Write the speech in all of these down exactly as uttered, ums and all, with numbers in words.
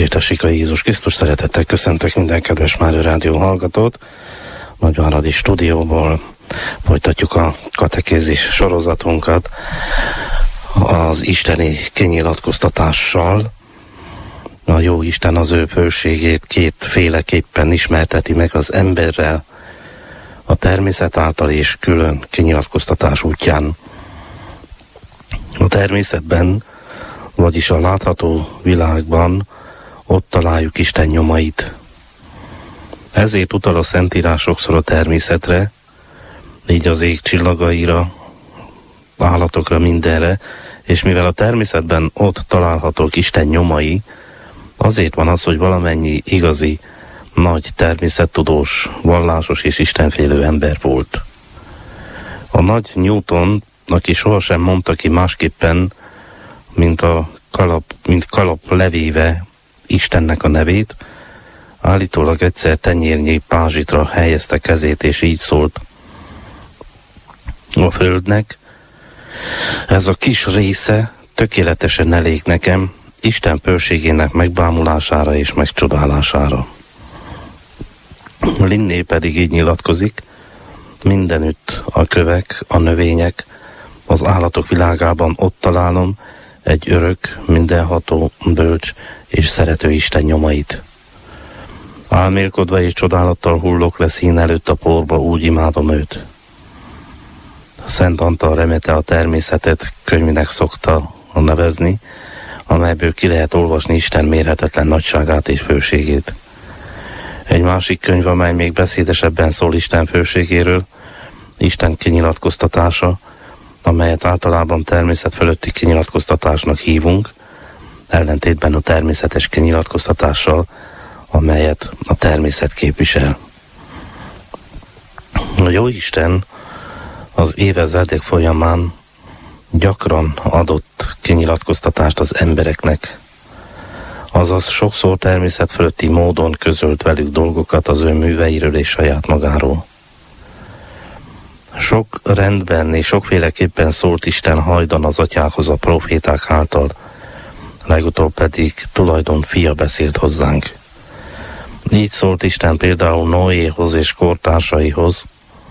Dicsértessék a Jézus Krisztus, szeretettel köszöntök minden kedves Mária Rádió hallgatót. Nagyváradi stúdióból folytatjuk a katekézis sorozatunkat az isteni kinyilatkoztatással. A jó Isten az ő bőségét kétféleképpen ismerteti meg az emberrel, a természet által és külön kinyilatkoztatás útján. A természetben, vagyis a látható világban ott találjuk Isten nyomait. Ezért utal a Szentírás sokszor a természetre, így az ég csillagaira, állatokra, mindenre, és mivel a természetben ott találhatók Isten nyomai, azért van az, hogy valamennyi igazi, nagy természettudós, vallásos és istenfélő ember volt. A nagy Newton, aki sohasem mondta ki másképpen, mint a kalap, mint kalap levéve Istennek a nevét, állítólag egyszer tenyérnyi pázsitra helyezte kezét, és így szólt: a földnek ez a kis része tökéletesen elég nekem Isten bőségének megbámulására és megcsodálására. Linné pedig így nyilatkozik: mindenütt a kövek, a növények, az állatok világában ott találom egy örök, mindenható, bölcs és szerető Isten nyomait. Álmélkodva és csodálattal hullok le szín előtt a porba, úgy imádom őt. Szent Antal Remete a természetet könyvnek szokta nevezni, amelyből ki lehet olvasni Isten mérhetetlen nagyságát és főségét. Egy másik könyv, amely még beszédesebben szól Isten főségéről, Isten kinyilatkoztatása, amelyet általában természet fölötti kinyilatkoztatásnak hívunk, ellentétben a természetes kinyilatkoztatással, amelyet a természet képvisel. A Jóisten az évezredek folyamán gyakran adott kinyilatkoztatást az embereknek, azaz sokszor természet fölötti módon közölt velük dolgokat az ő műveiről és saját magáról. Sok rendben és sokféleképpen szólt Isten hajdan az atyákhoz a proféták által, legutóbb pedig tulajdon fia beszélt hozzánk. Így szólt Isten például Noéhoz és kortársaihoz.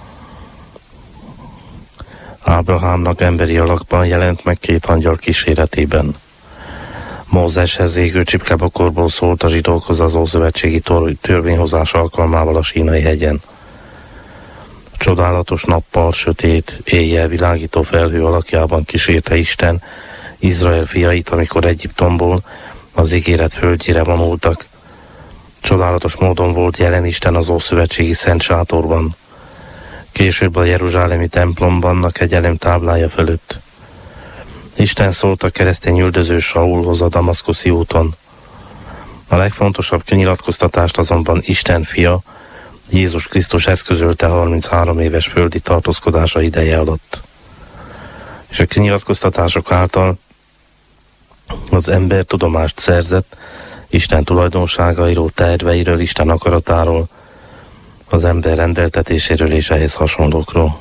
Ábrahámnak emberi alakban jelent meg két angyal kíséretében. Mózeshez égő csipkebokorból szólt a zsidókhoz az ószövetségi törvényhozás alkalmával a Sínai hegyen. Csodálatos nappal, sötét, éjjel világító felhő alakjában kísérte Isten Izrael fiait, amikor Egyiptomból az ígéret földjére vonultak. Csodálatos módon volt jelen Isten az ószövetségi szent sátorban, később a jeruzsálemi templomban a kegyelem táblája fölött. Isten szólt a keresztény üldöző Saulhoz a damaszkuszi úton. A legfontosabb kinyilatkoztatást azonban Isten fia, Jézus Krisztus eszközölte harminchárom éves földi tartózkodása ideje alatt. És a kinyilatkoztatások által az ember tudomást szerzett Isten tulajdonságairól, terveiről, Isten akaratáról, az ember rendeltetéséről és ehhez hasonlókról.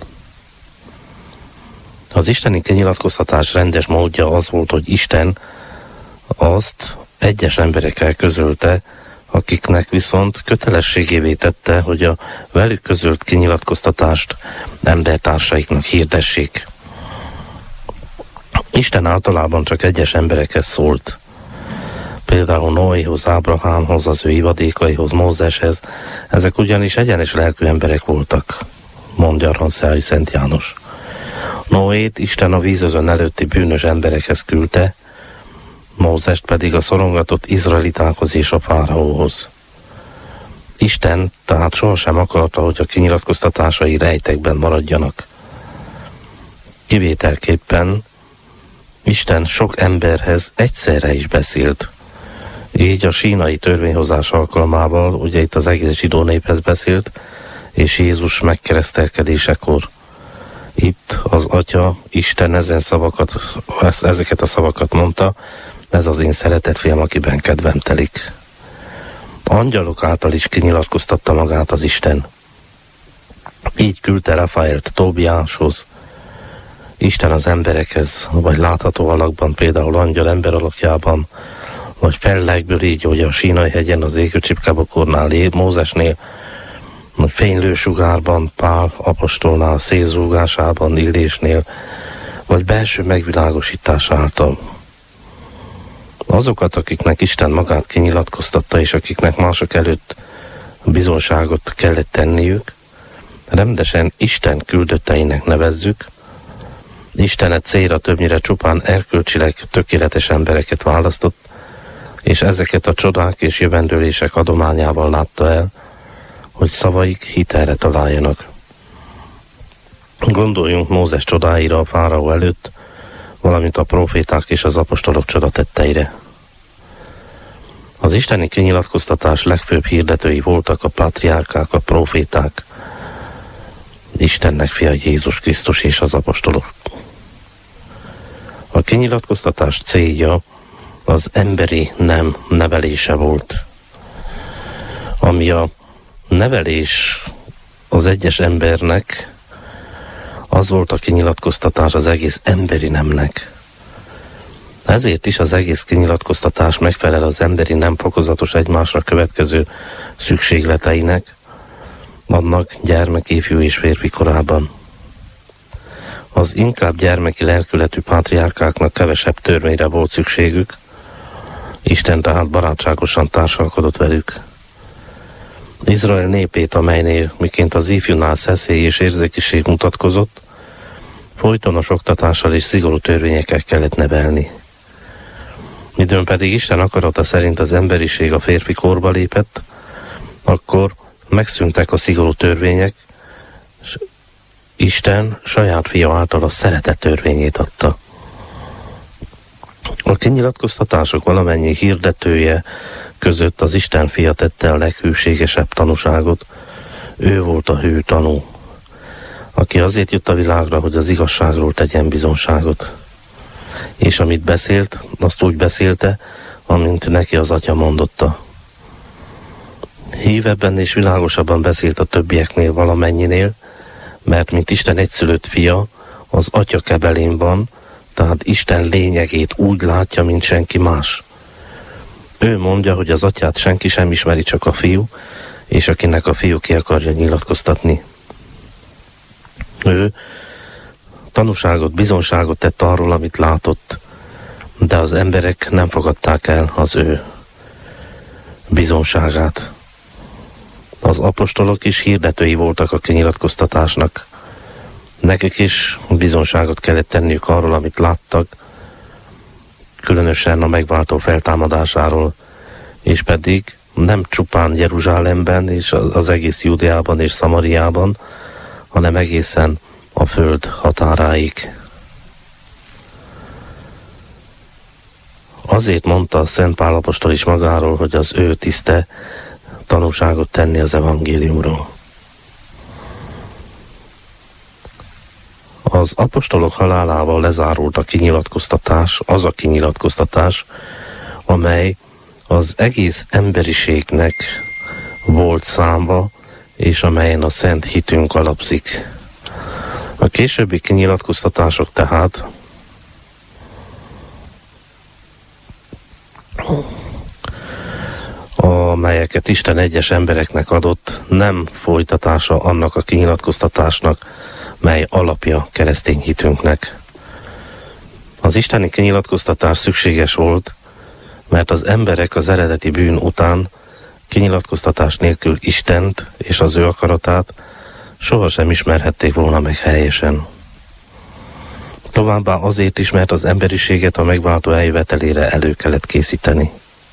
Az isteni kinyilatkoztatás rendes módja az volt, hogy Isten azt egyes emberekkel közölte, akiknek viszont kötelességévé tette, hogy a velük közölt kinyilatkoztatást embertársaiknak hirdessék. Isten általában csak egyes emberekhez szólt. Például Noéhoz, Ábrahámhoz, az ő ivadékaihoz, Mózeshez, ezek ugyanis egyenes lelkű emberek voltak, mondja Arhanszály Szent János. Noét Isten a vízözön előtti bűnös emberekhez küldte, Mózest pedig a szorongatott izraelitákhoz és a fáraóhoz. Isten tehát sohasem akarta, hogy a kinyilatkoztatásai rejtekben maradjanak. Kivételképpen Isten sok emberhez egyszerre is beszélt. Így a sínai törvényhozás alkalmával, ugye itt az egész zsidó néphez beszélt, és Jézus megkeresztelkedésekor. Itt az Atya, Isten ezen szavakat, ezeket a szavakat mondta: ez az én szeretett fiam, akiben kedvem telik. Angyalok által is kinyilatkoztatta magát az Isten. Így küldte Rafaelt Tóbiáshoz. Isten az emberekhez, vagy látható alakban, például angyal ember alakjában, vagy fellekből, így, hogy a Sínai hegyen, az égő csipkábokornál, Mózesnél, vagy fénylő sugárban, Pál apostolnál, szélzúgásában, Illésnél, vagy belső megvilágosítás által. Azokat, akiknek Isten magát kinyilatkoztatta, és akiknek mások előtt bizonságot kellett tenniük, rendesen Isten küldötteinek nevezzük. Isten egy célra többnyire csupán erkölcsileg tökéletes embereket választott, és ezeket a csodák és jövendőlések adományával látta el, hogy szavaik hitelre találjanak. Gondoljunk Mózes csodáira a fáraó előtt, valamint a proféták és az apostolok csodatetteire. Az isteni kinyilatkoztatás legfőbb hirdetői voltak a patriárkák, a proféták, Istennek fia Jézus Krisztus és az apostolok. A kinyilatkoztatás célja az emberi nem nevelése volt. Ami a nevelés az egyes embernek, az volt a kinyilatkoztatás az egész emberi nemnek. Ezért is az egész kinyilatkoztatás megfelel az emberi nem fokozatos egymásra következő szükségleteinek, annak gyermek, ifjú és férfi korában. Az inkább gyermeki lelkületű pátriárkáknak kevesebb törvényre volt szükségük, Isten tehát barátságosan társalkodott velük. Izrael népét, amelynél miként az ifjúnál szeszély és érzékiség mutatkozott, folytonos oktatással és szigorú törvényekkel kellett nevelni. Midőn pedig Isten akarata szerint az emberiség a férfi korba lépett, akkor megszűntek a szigorú törvények, és Isten saját fia által a szeretet törvényét adta. A kinyilatkoztatások valamennyi hirdetője között az Isten fia tette a leghűségesebb tanúságot, ő volt a hű tanú, aki azért jött a világra, hogy az igazságról tegyen bizonságot. És amit beszélt, azt úgy beszélte, amint neki az atya mondotta. Hívebben és világosabban beszélt a többieknél valamennyinél, mert mint Isten egyszülött fia, az atya kebelén van, tehát Isten lényegét úgy látja, mint senki más. Ő mondja, hogy az atyát senki sem ismeri, csak a fiú, és akinek a fiú ki akarja nyilatkoztatni. Ő tanúságot, bizonságot tett arról, amit látott, de az emberek nem fogadták el az ő bizonságát. Az apostolok is hirdetői voltak a kinyilatkoztatásnak. Nekik is bizonságot kellett tenniük arról, amit láttak, különösen a megváltó feltámadásáról, és pedig nem csupán Jeruzsálemben és az egész Júdeában és Szamariában, hanem egészen a föld határáig. Azért mondta Szent Pál apostol is magáról, hogy az ő tiszte tanúságot tenni az evangéliumról. Az apostolok halálával lezárult a kinyilatkoztatás, az a kinyilatkoztatás, amely az egész emberiségnek volt számva, és amelyen a szent hitünk alapszik. A későbbi kinyilatkoztatások tehát amelyeket Isten egyes embereknek adott, nem folytatása annak a kinyilatkoztatásnak, mely alapja keresztény hitünknek. Az isteni kinyilatkoztatás szükséges volt, mert az emberek az eredeti bűn után kinyilatkoztatás nélkül Istent és az ő akaratát sohasem ismerhették volna meg helyesen. Továbbá azért is, mert az emberiséget a megváltó eljövetelére elő kellett készíteni.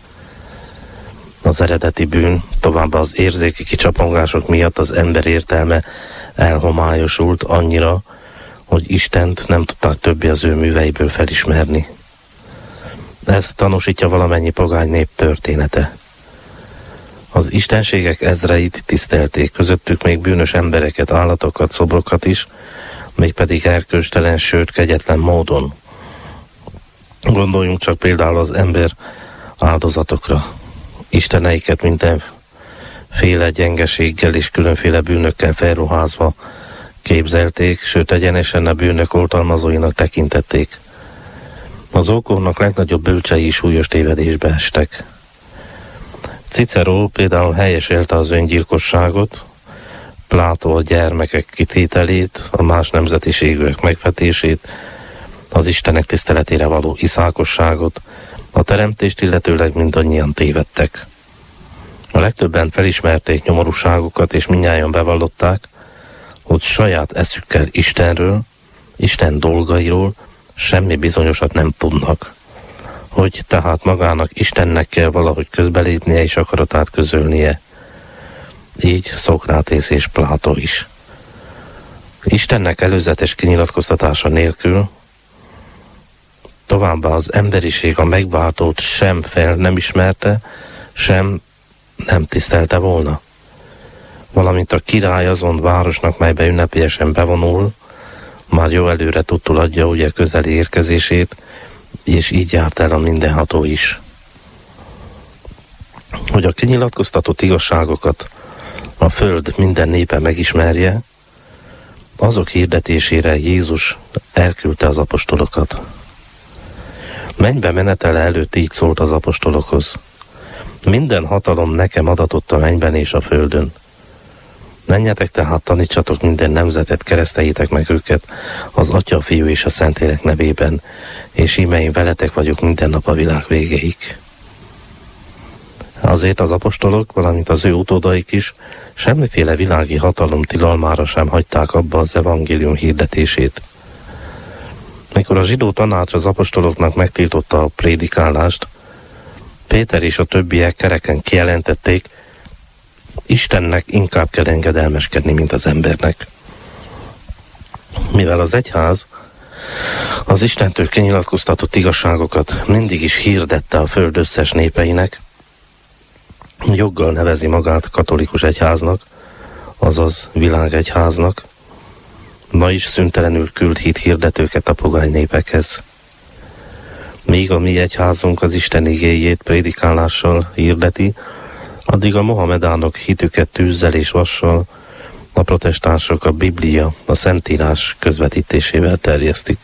Az eredeti bűn, továbbá az érzéki kicsapongások miatt az ember értelme elhomályosult annyira, hogy Istent nem tudták többé az ő műveiből felismerni. Ez tanúsítja valamennyi pogány nép története. Az istenségek ezreit tisztelték, közöttük még bűnös embereket, állatokat, szobrokat is, mégpedig erkölcstelen, sőt kegyetlen módon. Gondoljunk csak például az ember áldozatokra. Isteneiket mindenféle gyengeséggel és különféle bűnökkel felruházva képzelték, sőt egyenesen a bűnök oltalmazóinak tekintették. Az ókornak legnagyobb bölcsei súlyos tévedésbe estek. Cicero például helyeselte az öngyilkosságot, Plátó a gyermekek kitételét, a más nemzetiségűek megvetését, az Istenek tiszteletére való iszákosságot, a teremtést illetőleg mindannyian tévedtek. A legtöbben felismerték nyomorúságukat, és mindnyájan bevallották, hogy saját eszükkel Istenről, Isten dolgairól semmi bizonyosat nem tudnak, hogy tehát magának Istennek kell valahogy közbelépnie és akaratát közölnie. Így Szokratész és Plátó is. Istennek előzetes kinyilatkoztatása nélkül továbbá az emberiség a megváltót sem fel nem ismerte, sem nem tisztelte volna. Valamint a király azon városnak, melybe ünnepélyesen bevonul, már jó előre tudtul adja ugye közeli érkezését, és így járt el a mindenható is. Hogy a kinyilatkoztatott igazságokat a föld minden népe megismerje, azok hirdetésére Jézus elküldte az apostolokat. Mennybe menetele előtt így szólt az apostolokhoz: minden hatalom nekem adatott a mennyben és a földön. Menjetek tehát, tanítsatok minden nemzetet, kereszteljétek meg őket az Atya, Fiú és a Szentlélek nevében, és íme én veletek vagyok minden nap a világ végéig. Azért az apostolok, valamint az ő utódaik is semmiféle világi hatalom tilalmára sem hagyták abba az evangélium hirdetését. Mikor a zsidó tanács az apostoloknak megtiltotta a prédikálást, Péter és a többiek kereken kijelentették, Istennek inkább kell engedelmeskedni, mint az embernek. Mivel az egyház az Istentől kinyilatkoztatott igazságokat mindig is hirdette a föld összes népeinek, joggal nevezi magát katolikus egyháznak, azaz világegyháznak, ma is szüntelenül küld hithirdetőket a pogány népekhez. Míg a mi egyházunk az Isten igéjét prédikálással hirdeti, addig a mohamedánok hitüket tűzzel és vassal, a protestánsok a Biblia, a Szentírás közvetítésével terjesztik.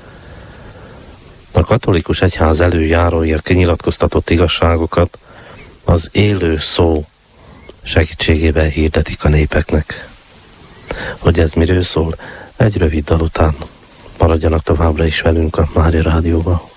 A katolikus egyház előjárói a kinyilatkoztatott igazságokat az élő szó segítségével hirdetik a népeknek. Hogy ez miről szól, egy rövid dal után. Maradjanak továbbra is velünk a Mária Rádióban.